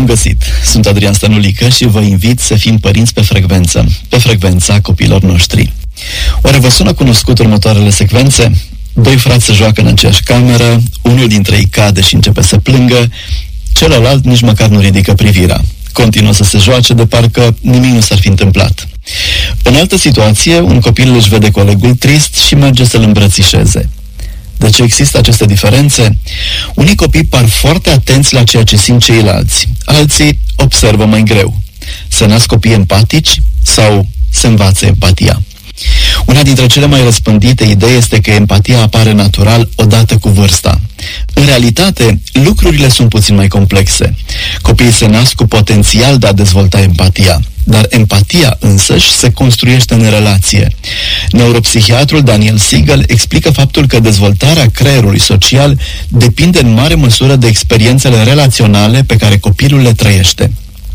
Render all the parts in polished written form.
Bun găsit! Sunt Adrian Stănulică și vă invit să fim părinți pe frecvența copiilor noștri. Oare vă sună cunoscut următoarele secvențe? Doi frați se joacă în aceeași cameră, unul dintre ei cade și începe să plângă, celălalt nici măcar nu ridică privirea. Continuă să se joace de parcă nimic nu s-ar fi întâmplat. În altă situație, un copil își vede colegul trist și merge să-l îmbrățișeze. De ce există aceste diferențe? Unii copii par foarte atenți la ceea ce simt ceilalți, alții observă mai greu. Se nasc copii empatici sau se învață empatia? Una dintre cele mai răspândite idei este că empatia apare natural odată cu vârsta. În realitate, lucrurile sunt puțin mai complexe. Copiii se nasc cu potențial de a dezvolta empatia, dar empatia însăși se construiește în relație. Neuropsihiatrul Daniel Siegel explică faptul că dezvoltarea creierului social depinde în mare măsură de experiențele relaționale pe care copilul le trăiește.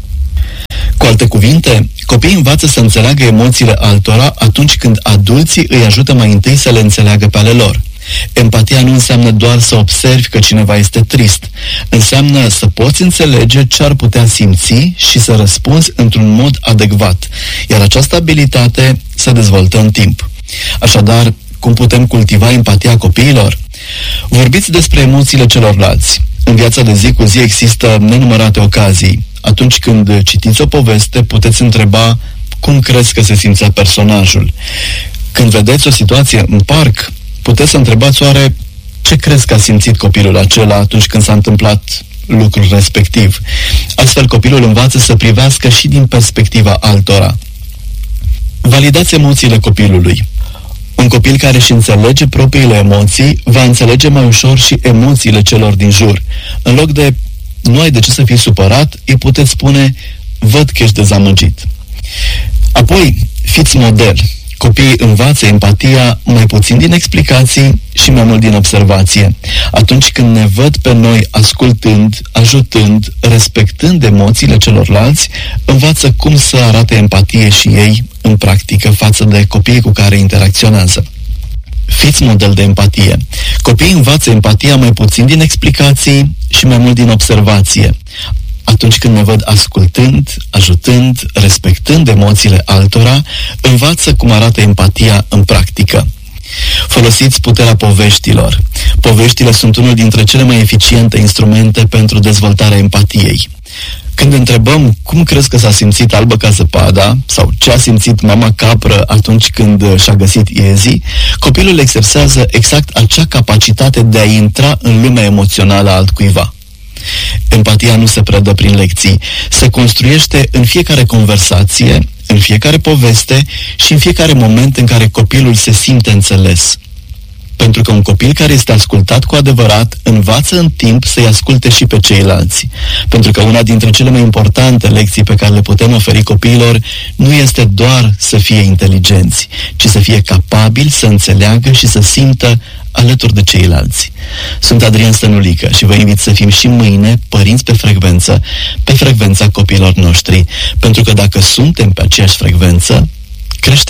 Cu alte cuvinte, copiii învață să înțeleagă emoțiile altora atunci când adulții îi ajută mai întâi să le înțeleagă pe ale lor. Empatia nu înseamnă doar să observi că cineva este trist. Înseamnă să poți înțelege ce ar putea simți și să răspunzi într-un mod adecvat. Iar această abilitate se dezvoltă în timp. Așadar, cum putem cultiva empatia copiilor? Vorbiți despre emoțiile celorlalți. În viața de zi cu zi există nenumărate ocazii. Atunci când citiți o poveste, puteți întreba cum crezi că se simțea personajul. Când vedeți o situație în parc, puteți să întrebați oare ce crezi că a simțit copilul acela atunci când s-a întâmplat lucrul respectiv. Astfel, copilul învață să privească și din perspectiva altora. Validați emoțiile copilului. Un copil care își înțelege propriile emoții va înțelege mai ușor și emoțiile celor din jur. În loc de nu ai de ce să fii supărat, îi puteți spune văd că ești dezamăgit. Apoi, fiți model. Copiii învață empatia mai puțin din explicații și mai mult din observație. Atunci când ne văd pe noi ascultând, ajutând, respectând emoțiile celorlalți, învață cum să arate empatie și ei în practică față de copiii cu care interacționează. Fiți model de empatie. Copiii învață empatia mai puțin din explicații și mai mult din observație. Atunci când ne văd ascultând, ajutând, respectând emoțiile altora, învață cum arată empatia în practică. Folosiți puterea poveștilor. Poveștile sunt unul dintre cele mai eficiente instrumente pentru dezvoltarea empatiei. Când întrebăm cum crezi că s-a simțit albă ca zăpada sau ce a simțit mama capră atunci când și-a găsit iezii, copilul exersează exact acea capacitate de a intra în lumea emoțională a altcuiva. Empatia nu se predă prin lecții, se construiește în fiecare conversație, în fiecare poveste și în fiecare moment în care copilul se simte înțeles. Pentru că un copil care este ascultat cu adevărat învață în timp să-i asculte și pe ceilalți. Pentru că una dintre cele mai importante lecții pe care le putem oferi copiilor nu este doar să fie inteligenți, ci să fie capabili să înțeleagă și să simtă alături de ceilalți. Sunt Adrian Stănulică și vă invit să fim și mâine părinți pe frecvența copiilor noștri. Pentru că dacă suntem pe aceeași frecvență, creștem